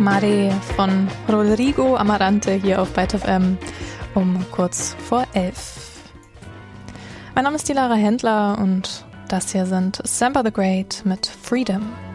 Mare von Rodrigo Amarante hier auf Byte FM um kurz vor 11. Mein Name ist die Lara Händler und das hier sind Sampa the Great mit Freedom.